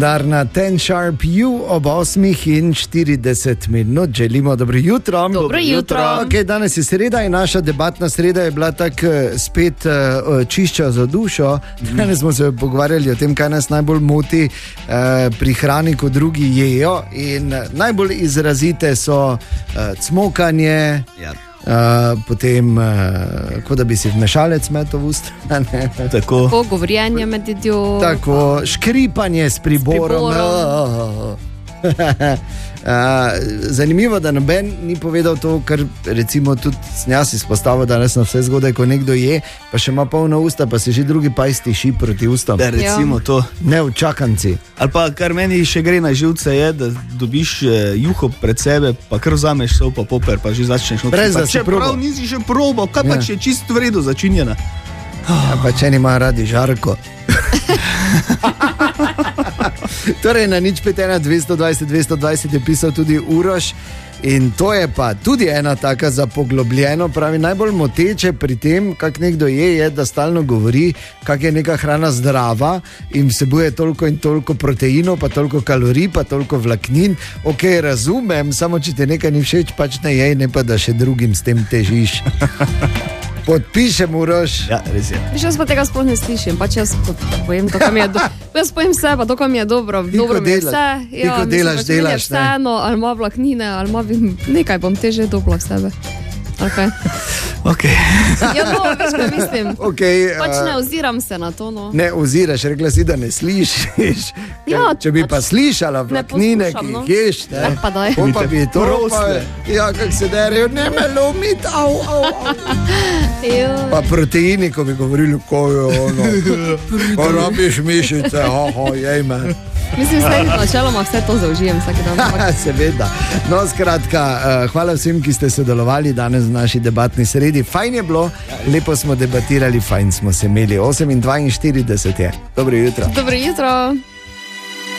Darna 10 Sharp You ob 8:40 minut. Želimo dobro jutro. Dobro jutro. Okay, danes je sreda in naša debatna sreda je bila tako spet čišča za dušo. Danes smo se pogovarjali o tem, kaj nas najbolj moti pri hrani, ko drugi jejo. In najbolj izrazite so cmokanje. Ja. Potem, kot da bi si vmešalec metal v usta. Tako govorjenje med jedjo. Tako, škripanje s priborom. Zanimivo, da noben ni povedal to, kar recimo tudi jaz izpostavil danes na vse zgodaj, ko nekdo je, pa še ima polno usta, pa se že drugi pajsti ši proti ustom. Da, recimo to. Ne v čakanci. Ali pa kar meni še gre na živce je, da dobiš juho pred sebe, pa kar vzameš sol pa poper, pa že začneš noč. Brez da si probal. Čeprav nisi še probal, kaj pa če je čisto v redu začinjena. Ja, pa če nima radi žarko. Torej na 051 220 220 je pisal tudi Uroš in to je pa tudi ena taka za poglobljeno, pravi najbolj moteče pri tem, kak nekdo je, da stalno govori, kak je neka hrana zdrava in vsebuje toliko in toliko proteinov, pa toliko kalorij, pa toliko vlaknin. Ok, razumem, samo če te nekaj ni všeč, pač ne jej, ne pa da še drugim s tem težiš. Podpišem, Uroš. Ja, res je. Jaz pa tega sploh ne slišim, pač jaz povem to, kam je dobro. Jaz povem vse, pa to, kam je dobro. Dobro mi je vse. Ti ko delaš, delaš, ne? Vseeno, ali ima vlaknine, ali ima nekaj, bom teže dobila v sebe. Ok. Ja, no, veš, kaj mislim. Okay, pač ne oziram se na to, no. Ne oziraš, rekla si, da ne slišiš. Ja, če bi pa slišala vlaknine, ki jih ješ, ne? Pa daj. Pa bi to rosle. Ja, kak se derejo, ne me lomit, au. Pa proteini, ko bi govorili, ko je ono. Pa rabiš mišice, jej me. Mislim, da načeloma vse to zaužijem vsak dan. Seveda. No, skratka, hvala vsem, ki ste sodelovali danes v naši debatni sredi. Fajn je bilo, lepo smo debatirali, fajn smo se imeli. 8:42 je. Dobro jutro. Dobro jutro.